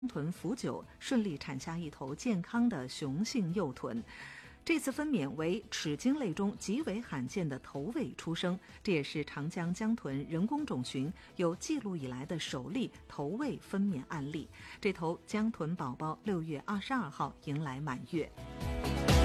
豚福久顺利产下一头健康的雄性幼豚。这次分娩为齿鲸类中极为罕见的头尾出生，这也是长江江豚人工种群有记录以来的首例头尾分娩案例。这头江豚宝宝6月22号迎来满月。